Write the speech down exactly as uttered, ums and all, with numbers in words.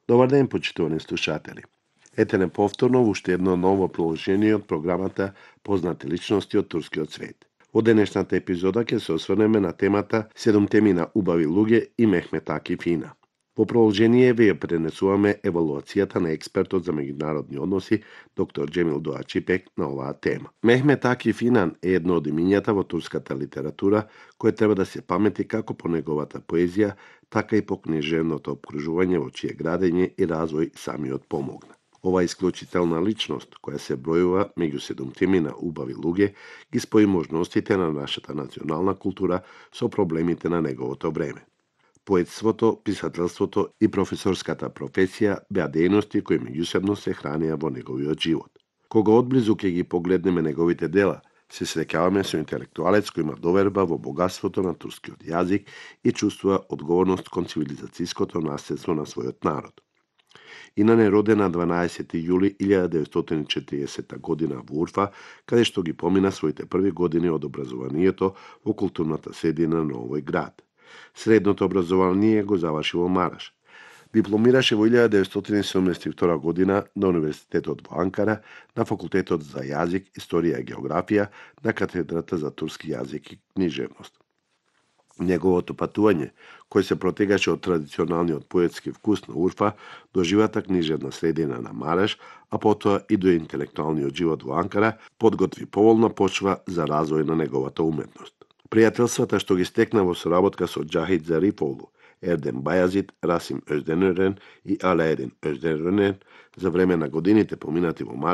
Добар ден, почитувани слушатели. Ете не повторно уште едно ново положение од програмата Познати личности од турскиот свет. Во денешната епизода ќе се осврнеме на темата седум теми на убави луѓе и Мехмет Акиф Ина. Во продолжение ве ја пренесуваме евалуацијата на експертот за меѓународни односи доктор Джемил Доачипек на оваа тема. Мехмет Акиф Инан е едно од имињата во турската литература кој треба да се памети како по неговата поезија, така и по книжевното обкружување во чие градење и развој самиот помогна. Ова исклучителна личност, која се бројува меѓу седумтеми на убави луѓе, ги спои можностите на нашата национална култура со проблемите на неговото време. Поетството, писателството и професорската професија беа дејности кои меѓусебно се хранеа во неговиот живот. Кога одблизу ќе ги погледнеме неговите дела, се среќаваме со интелектуалец кој има доверба во богатството на турскиот јазик и чувствува одговорност кон цивилизацијското наследство на својот народ. Инан е роден на дванаесети јули илјада деветстотини и четиридесета година во Урфа, каде што ги помина своите први години од образованието во културната средина на овој град. Средното образование го заврши во Мараш. Дипломираше во илјада деветстотини седумдесет и втора година на Универзитетот во Анкара, на Факултетот за јазик, историја и географија, на катедрата за турски јазик и книжевност. Неговото патување, кој се протегаше од традиционалниот поетски вкус на Урфа до живата книжевна средина на Мараш, а потоа и до интелектуалниот живот во Анкара, подготви поволна почва за развој на неговата уметност. Пријателствата што ги стекна во соработка со Џахид Зариповлу, Ердем Бајазид, Расим Озденерен и Алаедин Озденерен за време на годините поминати во Мараш